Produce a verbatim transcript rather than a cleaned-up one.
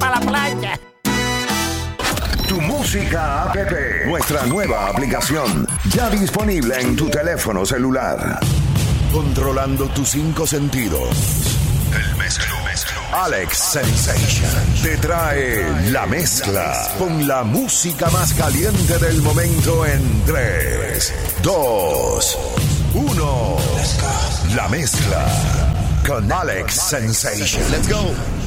para la playa. Tu música app, nuestra nueva aplicación, ya disponible en tu teléfono celular. Controlando tus cinco sentidos. El mezclo, mezclo. Alex Sensation te trae la mezcla con la música más caliente del momento en tres, dos, uno. La mezcla con Alex Sensation. Let's go.